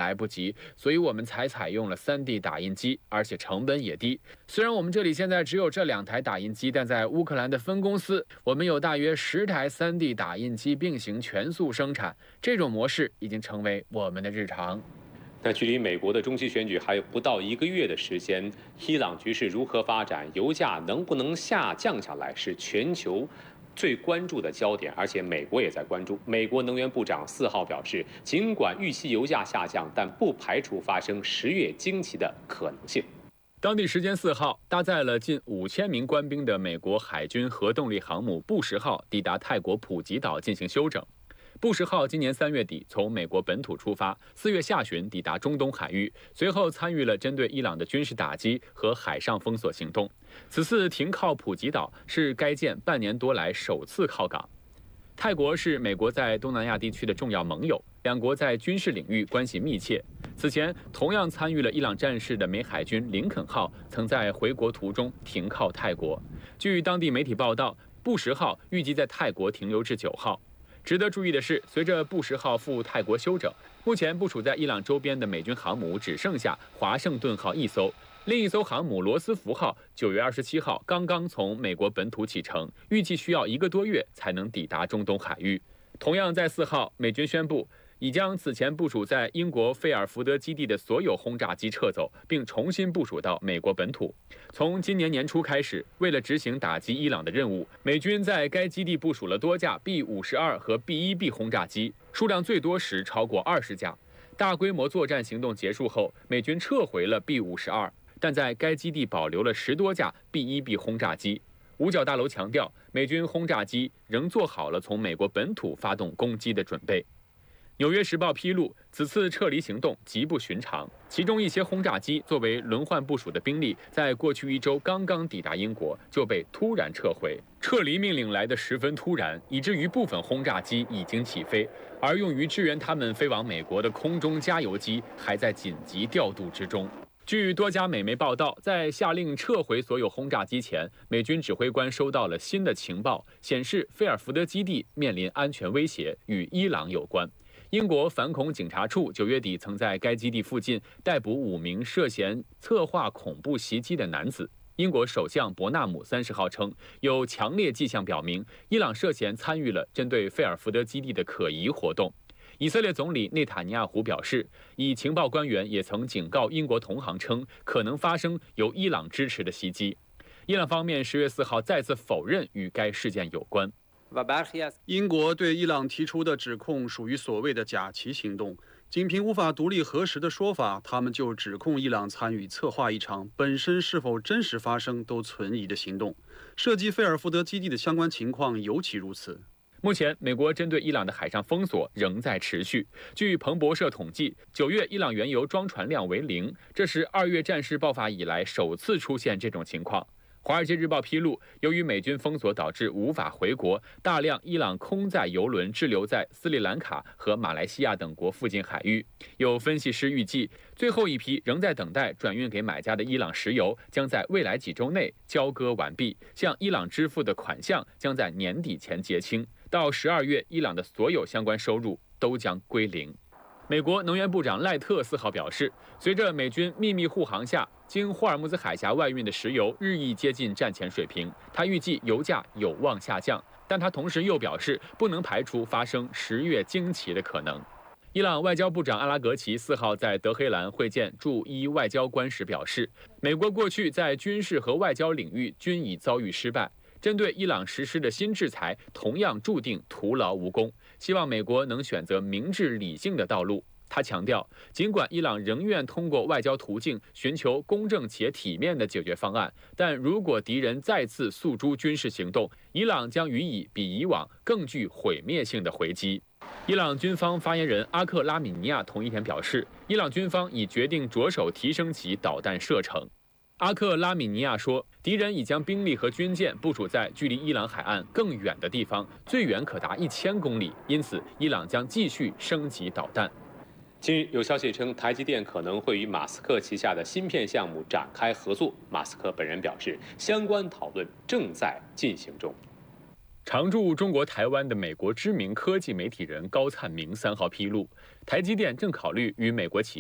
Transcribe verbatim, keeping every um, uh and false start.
来不及，所以我们才采用了 三 D 打印机，而且成本也低。虽然我们这里现在只有这两台打印机，但在乌克兰的分公司，我们有大约十台 三 D 打印机并行全速生产，这种模式已经成为我们的日常。 那距离美国的中期选举还有不到一个月的时间，伊朗局势如何发展，油价能不能下降下来，是全球最关注的焦点，而且美国也在关注。美国能源部长四号表示，尽管预期油价下降，但不排除发生十月惊奇的可能性。 当地时间四号，搭载了近五千名官兵的美国海军核动力航母布什号抵达泰国普吉岛进行休整。布什号今年三月底从美国本土出发，四月下旬抵达中东海域，随后参与了针对伊朗的军事打击和海上封锁行动。此次停靠普吉岛是该舰半年多来首次靠港。泰国是美国在东南亚地区的重要盟友，两国在军事领域关系密切。此前，同样参与了伊朗战事的美海军林肯号曾在回国途中停靠泰国。据当地媒体报道，布什号预计在泰国停留至九号。值得注意的是，随着布什号赴泰国休整，目前部署在伊朗周边的美军航母只剩下华盛顿号一艘，另一艘航母罗斯福号九月二十七号刚刚从美国本土启程，预计需要一个多月才能抵达中东海域。同样在四号，美军宣布已将此前部署在英国费尔福德基地的所有轰炸机撤走，并重新部署到美国本土。从今年年初开始，为了执行打击伊朗的任务，美军在该基地部署了多架 B 五十二 和 B 一 B 轰炸机，数量最多时超过二十架。大规模作战行动结束后，美军撤回了 B 五十二，但在该基地保留了十多架 B 一 B 轰炸机。五角大楼强调，美军轰炸机仍做好了从美国本土发动攻击的准备。纽约时报披露，此次撤离行动极不寻常，其中一些轰炸机作为轮换部署的兵力，在过去一周刚刚抵达英国就被突然撤回。撤离命令来得十分突然，以至于部分轰炸机已经起飞，而用于支援他们飞往美国的空中加油机还在紧急调度之中。据多家美媒报道，在下令撤回所有轰炸机前，美军指挥官收到了新的情报，显示菲尔福德基地面临安全威胁，与伊朗有关。英国反恐警察处九月底曾在该基地附近逮捕五名涉嫌策划恐怖袭击的男子。英国首相伯纳姆三十号称，有强烈迹象表明，伊朗涉嫌参与了针对费尔福德基地的可疑活动。以色列总理内塔尼亚胡表示，以情报官员也曾警告英国同行称，可能发生由伊朗支持的袭击。伊朗方面十月四号再次否认与该事件有关。 英国对伊朗提出的指控属于所谓的假旗行动，仅凭无法独立核实的说法，他们就指控伊朗参与策划一场本身是否真实发生都存疑的行动。涉及菲尔福德基地的相关情况尤其如此。 目前，美国针对伊朗的海上封锁仍在持续。据彭博社统计，九月伊朗原油装船量为零，这是二月战事爆发以来首次出现这种情况。华尔街日报披露，由于美军封锁导致无法回国，大量伊朗空载油轮滞留在斯里兰卡和马来西亚等国附近海域。有分析师预计，最后一批仍在等待转运给买家的伊朗石油将在未来几周内交割完毕，向伊朗支付的款项将在年底前结清。到十二月，伊朗的所有相关收入都将归零。美国能源部长赖特四号表示，随着美军秘密护航下经霍尔木兹海峡外运的石油日益接近战前水平，他预计油价有望下降，但他同时又表示不能排除发生十月惊奇的可能。伊朗外交部长阿拉格齐四号在德黑兰会见驻伊外交官时表示，美国过去在军事和外交领域均已遭遇失败，针对伊朗实施的新制裁同样注定徒劳无功，希望美国能选择明智理性的道路。他强调，尽管伊朗仍愿通过外交途径寻求公正且体面的解决方案，但如果敌人再次诉诸军事行动，伊朗将予以比以往更具毁灭性的回击。伊朗军方发言人阿克拉米尼亚同一天表示，伊朗军方已决定着手提升其导弹射程。阿克拉米尼亚说，敌人已将兵力和军舰部署在距离伊朗海岸更远的地方，最远可达一千公里，因此伊朗将继续升级导弹。 近日有消息称，台积电可能会与马斯克旗下的芯片项目展开合作。马斯克本人表示，相关讨论正在进行中。 常驻中国台湾的美国知名科技媒体人高灿明三号披露，台积电正考虑与美国企业